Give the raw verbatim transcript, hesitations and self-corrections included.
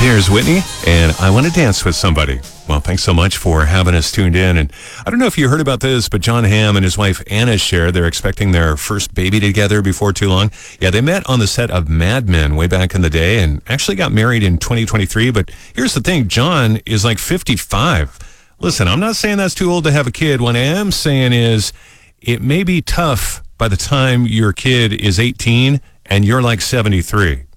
Here's Whitney, and I Want to Dance with Somebody. Well, thanks so much for having us tuned in. And I don't know if you heard about this, but Jon Hamm and his wife Anna shared they're expecting their first baby together before too long. Yeah, they met on the set of Mad Men way back in the day and actually got married in twenty twenty-three. But here's the thing, Jon is like fifty-five. Listen, I'm not saying that's too old to have a kid. What I am saying is it may be tough by the time your kid is eighteen and you're like seventy-three.